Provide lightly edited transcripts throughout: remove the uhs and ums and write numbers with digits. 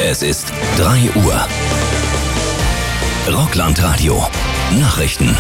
Es ist 3 Uhr. Rockland-Radio. Nachrichten.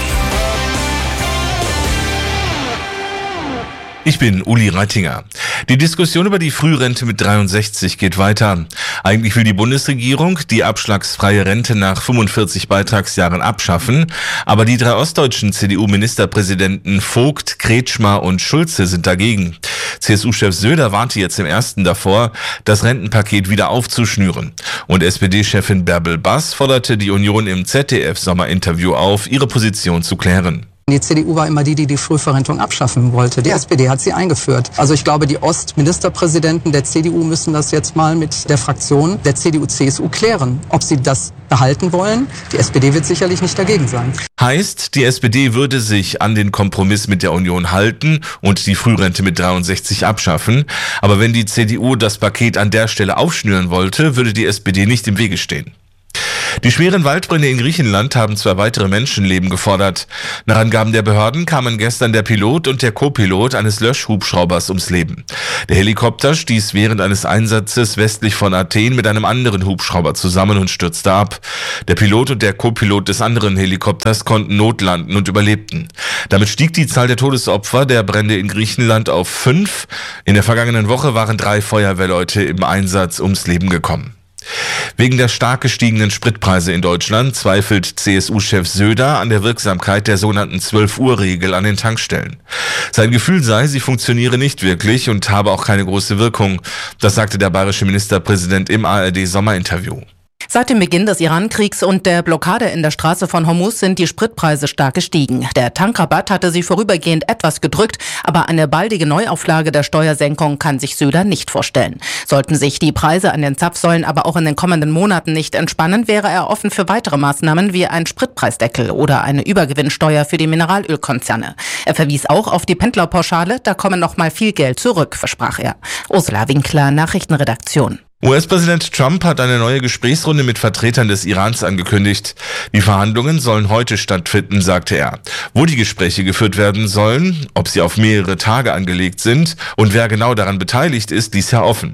Ich bin Uli Reitinger. Die Diskussion über die Frührente mit 63 geht weiter. Eigentlich will die Bundesregierung die abschlagsfreie Rente nach 45 Beitragsjahren abschaffen, aber die 3 ostdeutschen CDU-Ministerpräsidenten Vogt, Kretschmer und Schulze sind dagegen. CSU-Chef Söder warnte jetzt im ersten davor, das Rentenpaket wieder aufzuschnüren. Und SPD-Chefin Bärbel Bass forderte die Union im ZDF-Sommerinterview auf, ihre Position zu klären. Die CDU war immer die Frühverrentung abschaffen wollte. Die SPD hat sie eingeführt. Also ich glaube, die Ostministerpräsidenten der CDU müssen das jetzt mal mit der Fraktion der CDU-CSU klären, ob sie das behalten wollen. Die SPD wird sicherlich nicht dagegen sein. Heißt, die SPD würde sich an den Kompromiss mit der Union halten und die Frührente mit 63 abschaffen. Aber wenn die CDU das Paket an der Stelle aufschnüren wollte, würde die SPD nicht im Wege stehen. Die schweren Waldbrände in Griechenland haben 2 weitere Menschenleben gefordert. Nach Angaben der Behörden kamen gestern der Pilot und der Co-Pilot eines Löschhubschraubers ums Leben. Der Helikopter stieß während eines Einsatzes westlich von Athen mit einem anderen Hubschrauber zusammen und stürzte ab. Der Pilot und der Co-Pilot des anderen Helikopters konnten notlanden und überlebten. Damit stieg die Zahl der Todesopfer der Brände in Griechenland auf 5. In der vergangenen Woche waren 3 Feuerwehrleute im Einsatz ums Leben gekommen. Wegen der stark gestiegenen Spritpreise in Deutschland zweifelt CSU-Chef Söder an der Wirksamkeit der sogenannten 12-Uhr-Regel an den Tankstellen. Sein Gefühl sei, sie funktioniere nicht wirklich und habe auch keine große Wirkung. Das sagte der bayerische Ministerpräsident im ARD-Sommerinterview. Seit dem Beginn des Iran-Kriegs und der Blockade in der Straße von Hormuz sind die Spritpreise stark gestiegen. Der Tankrabatt hatte sie vorübergehend etwas gedrückt, aber eine baldige Neuauflage der Steuersenkung kann sich Söder nicht vorstellen. Sollten sich die Preise an den Zapfsäulen aber auch in den kommenden Monaten nicht entspannen, wäre er offen für weitere Maßnahmen wie ein Spritpreisdeckel oder eine Übergewinnsteuer für die Mineralölkonzerne. Er verwies auch auf die Pendlerpauschale, da komme noch mal viel Geld zurück, versprach er. Ursula Winkler, Nachrichtenredaktion. US-Präsident Trump hat eine neue Gesprächsrunde mit Vertretern des Irans angekündigt. Die Verhandlungen sollen heute stattfinden, sagte er. Wo die Gespräche geführt werden sollen, ob sie auf mehrere Tage angelegt sind und wer genau daran beteiligt ist, dies ja offen.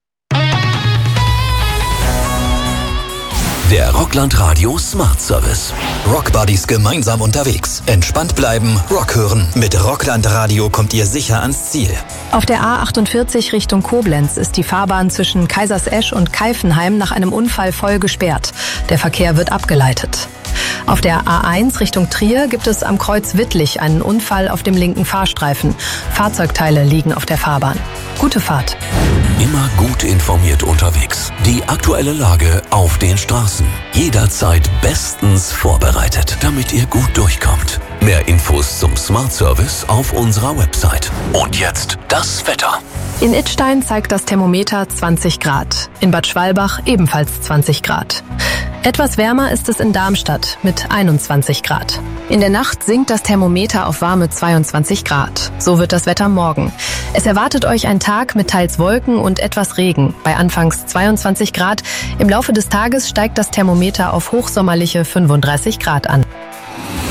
Der Rockland-Radio Smart Service. Rockbuddies gemeinsam unterwegs. Entspannt bleiben, Rock hören. Mit Rockland-Radio kommt ihr sicher ans Ziel. Auf der A48 Richtung Koblenz ist die Fahrbahn zwischen Kaisersesch und Keifenheim nach einem Unfall voll gesperrt. Der Verkehr wird abgeleitet. Auf der A1 Richtung Trier gibt es am Kreuz Wittlich einen Unfall auf dem linken Fahrstreifen. Fahrzeugteile liegen auf der Fahrbahn. Gute Fahrt. Immer gut informiert unterwegs. Die aktuelle Lage auf den Straßen. Jederzeit bestens vorbereitet, damit ihr gut durchkommt. Mehr Infos zum Smart Service auf unserer Website. Und jetzt das Wetter. In Idstein zeigt das Thermometer 20 Grad. In Bad Schwalbach ebenfalls 20 Grad. Etwas wärmer ist es in Darmstadt mit 21 Grad. In der Nacht sinkt das Thermometer auf warme 22 Grad. So wird das Wetter morgen. Es erwartet euch ein Tag mit teils Wolken und etwas Regen. Bei anfangs 22 Grad. Im Laufe des Tages steigt das Thermometer auf hochsommerliche 35 Grad an.